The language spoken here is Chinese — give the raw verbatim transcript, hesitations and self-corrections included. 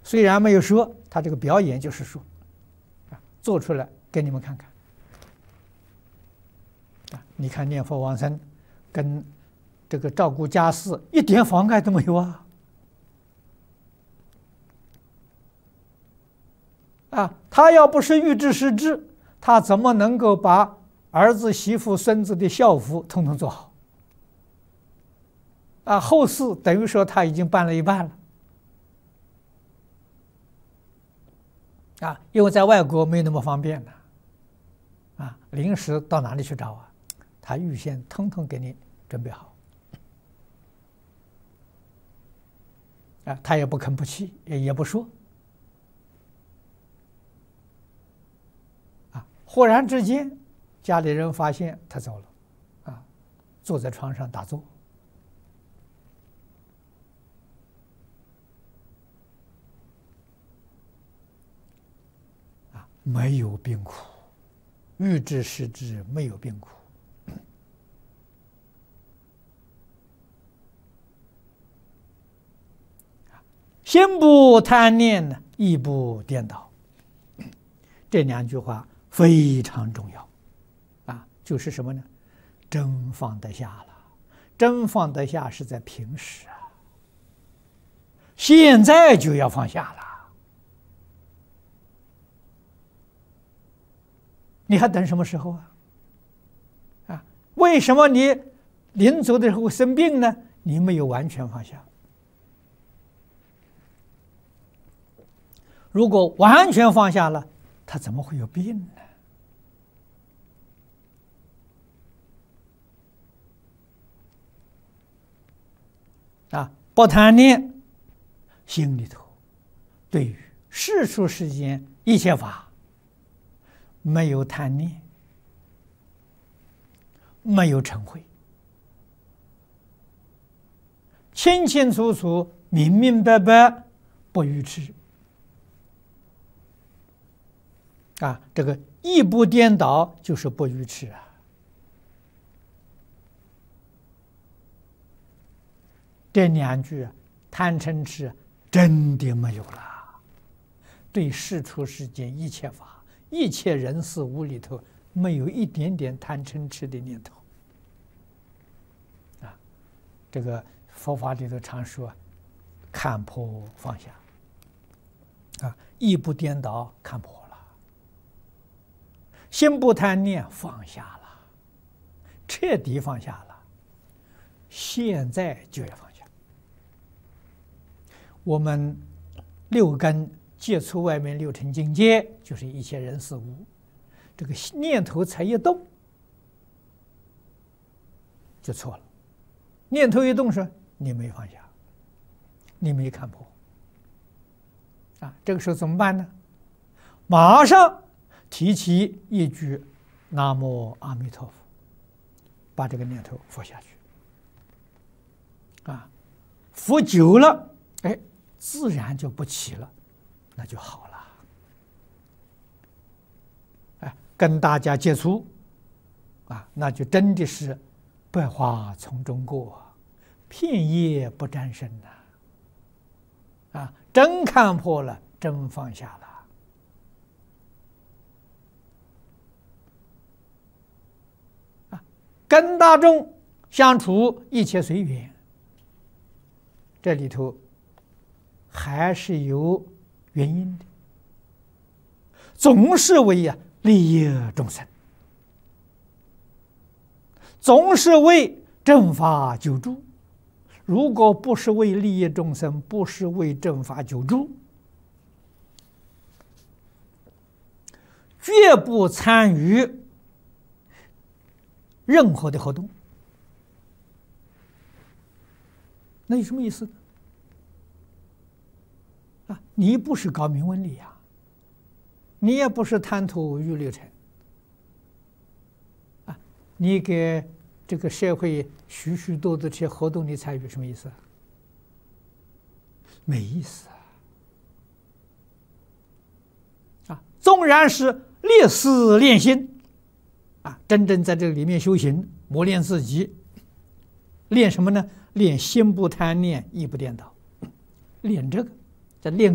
虽然没有说，他这个表演就是说，啊，做出来给你们看看。啊，你看念佛往生，跟这个照顾家事一点妨碍都没有啊！啊，他要不是欲知时至，他怎么能够把儿子、媳妇、孙子的孝服统统做好？啊，后事等于说他已经办了一半了。啊，因为在外国没那么方便的，啊，临时到哪里去找啊？他预先统统给你准备好。啊，他也不吭不气，也也不说。啊，忽然之间，家里人发现他走了，啊，坐在床上打坐。啊，没有病苦，欲知时至，没有病苦。心不贪念呢，意不颠倒，这两句话非常重要，啊，就是什么呢？真放得下了，真放得下是在平时啊，现在就要放下了，你还等什么时候啊？啊，为什么你临走的时候生病呢？你没有完全放下。如果完全放下了，他怎么会有病呢？啊，不贪念，心里头对于世出世间一切法没有贪念，没有嗔恚，清清楚楚、明明白白，不愚痴。啊，这个意不颠倒就是不愚痴啊！这两句啊，贪嗔痴真的没有了。对世出世间一切法、一切人事物里头，没有一点点贪嗔痴的念头。啊，这个佛法里头常说，看破放下。啊，意不颠倒，看破。心不贪念，放下了，彻底放下了，现在就要放下。我们六根接触外面六尘境界，就是一切人事物，这个念头才一动，就错了。念头一动时，你没放下，你没看破，啊，这个时候怎么办呢？马上提起一句“南无阿弥陀佛”，把这个念头伏下去。啊，伏久了，哎，自然就不起了，那就好了。哎，跟大家接触，啊，那就真的是百花丛中过，片叶不沾身呐。啊，真看破了，真放下了。跟大众相处，一切随缘，这里头还是有原因的，总是为呀利益众生，总是为正法救助。如果不是为利益众生，不是为正法救助，绝不参与任何的活动，那有什么意思呢？啊，你不是搞明文理呀，你也不是贪图欲六尘，啊，你给这个社会许许多多这些活动你参与，什么意思？没意思啊！啊，纵然是烈士练心。啊，真正在这里面修行，磨练自己，练什么呢？练心不贪念，意不颠倒，练这个，在练。